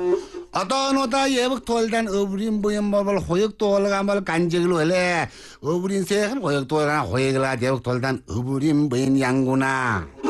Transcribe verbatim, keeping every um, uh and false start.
어떤 오다 예북 돌단 어부린 부연 법을 호역 돌가 뭘 간직을 원래 어부린 세한 호역 돌가 호역을 하 예북 돌단 어부린 부연 양구나